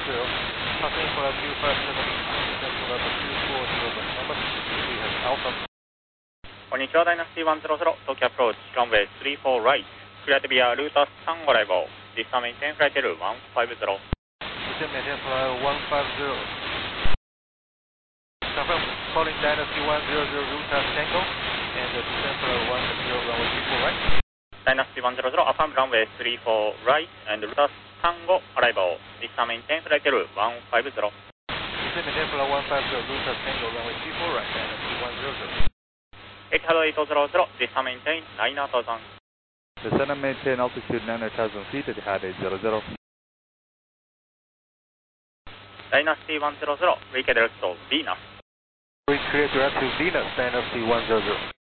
passing for a 257, descend for a 240, number 63 has Alpha. こんにちは、ダイナシティ100、東京アプローチ、ランウェイ34 right、クリアテビアルータス3ご来場、ディスタメイン10フライテル150。 Descend maintain for 150. Confirm, calling Dynasty 100, Ruta Tango, and descend for 110, runway 34 right. ダイナシティ100、アファームランウェイ34 right、and ルータス35アライバー、ディスタメイン10フライテル150。 Descend maintain for 150, Ruta Tango, runway 34 right, Dynasty 100. Etihad 800,ディスタメイン10 9000。 Descend and maintain altitude 9,000 feet, Etihad 800. ダイナシティ100、ウィーケデルスト、ヴィーナス。 Reach clear direct to Venus, Dynasty 100.